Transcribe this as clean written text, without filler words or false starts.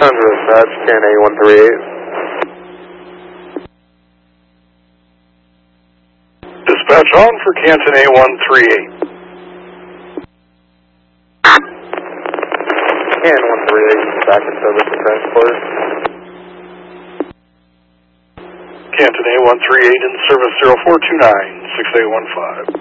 Under dispatch, Can A138. Dispatch on for Canton A138. Can 138, back in service and transport. Canton A138 in service 0429, 6815.